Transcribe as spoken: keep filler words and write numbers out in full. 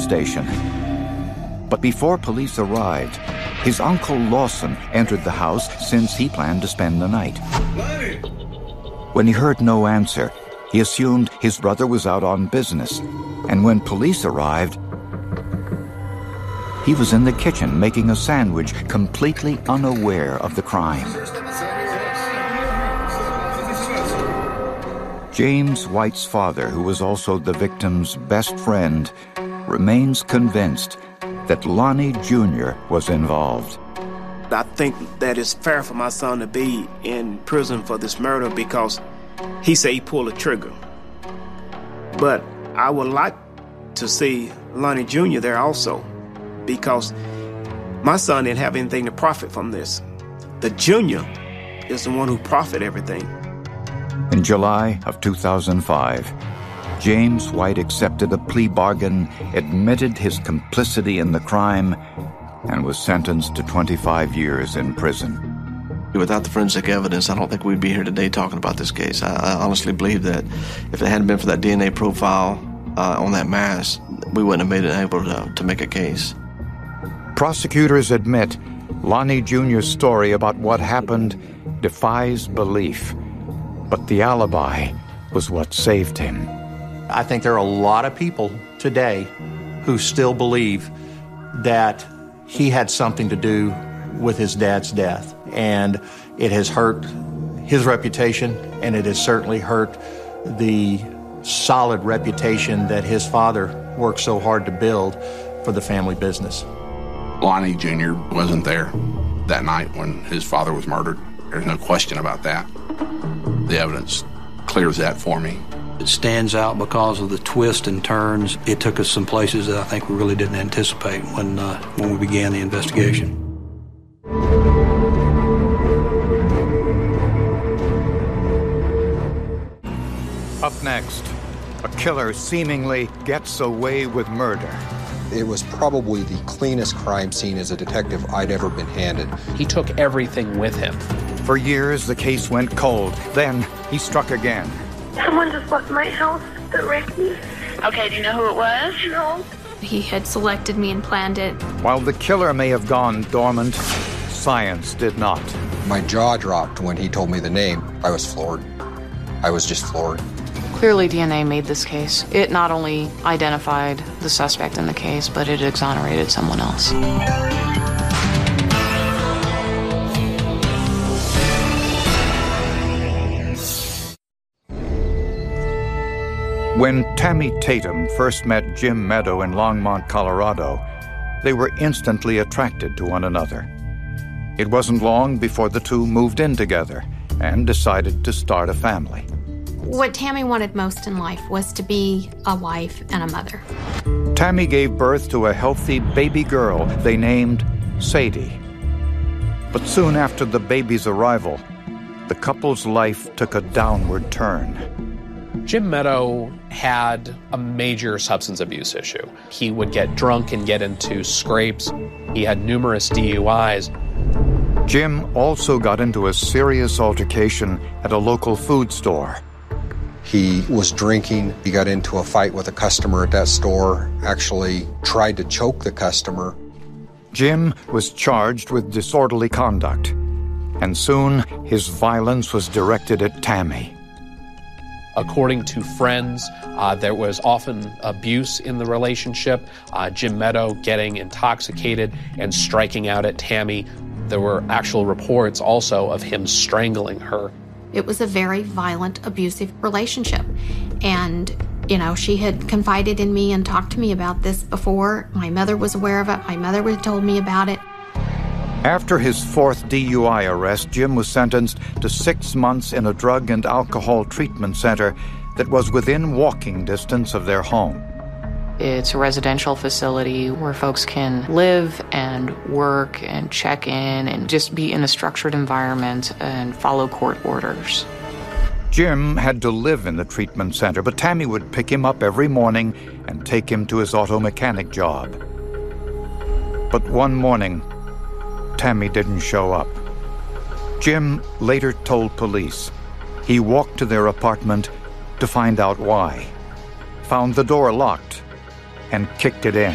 station. But before police arrived, his uncle Lawson entered the house since he planned to spend the night. When he heard no answer, he assumed his brother was out on business, and when police arrived, he was in the kitchen making a sandwich, completely unaware of the crime. James White's father, who was also the victim's best friend, remains convinced that Lonnie Junior was involved. I think that it's fair for my son to be in prison for this murder because he said he pulled a trigger. But I would like to see Lonnie Junior there also, because my son didn't have anything to profit from this. The Junior is the one who profited everything. In July of two thousand five, James White accepted a plea bargain, admitted his complicity in the crime, and was sentenced to twenty-five years in prison. Without the forensic evidence, I don't think we'd be here today talking about this case. I, I honestly believe that if it hadn't been for that D N A profile uh, on that mask, we wouldn't have been able to, to make a case. Prosecutors admit Lonnie Junior's story about what happened defies belief, but the alibi was what saved him. I think there are a lot of people today who still believe that he had something to do with his dad's death. And it has hurt his reputation, and it has certainly hurt the solid reputation that his father worked so hard to build for the family business. Lonnie Junior wasn't there that night when his father was murdered. There's no question about that. The evidence clears that for me. It stands out because of the twists and turns. It took us some places that I think we really didn't anticipate when uh, when we began the investigation. Up next, a killer seemingly gets away with murder. It was probably the cleanest crime scene as a detective I'd ever been handed. He took everything with him. For years, the case went cold. Then he struck again. Someone just left my house that raped me. Okay, do you know who it was? No. He had selected me and planned it. While the killer may have gone dormant, science did not. My jaw dropped when he told me the name. I was floored. I was just floored. Clearly, D N A made this case. It not only identified the suspect in the case, but it exonerated someone else. When Tammy Tatum first met Jim Meadow in Longmont, Colorado, they were instantly attracted to one another. It wasn't long before the two moved in together and decided to start a family. What Tammy wanted most in life was to be a wife and a mother. Tammy gave birth to a healthy baby girl they named Sadie. But soon after the baby's arrival, the couple's life took a downward turn. Jim Meadow had a major substance abuse issue. He would get drunk and get into scrapes. He had numerous D U Is. Jim also got into a serious altercation at a local food store. He was drinking. He got into a fight with a customer at that store, actually tried to choke the customer. Jim was charged with disorderly conduct, and soon his violence was directed at Tammy. According to friends, uh, there was often abuse in the relationship, uh, Jim Meadow getting intoxicated and striking out at Tammy. There were actual reports also of him strangling her. It was a very violent, abusive relationship. And, you know, she had confided in me and talked to me about this before. My mother was aware of it. My mother had told me about it. After his fourth D U I arrest, Jim was sentenced to six months in a drug and alcohol treatment center that was within walking distance of their home. It's a residential facility where folks can live and work and check in and just be in a structured environment and follow court orders. Jim had to live in the treatment center, but Tammy would pick him up every morning and take him to his auto mechanic job. But one morning, Tammy didn't show up. Jim later told police he walked to their apartment to find out why, found the door locked, and kicked it in.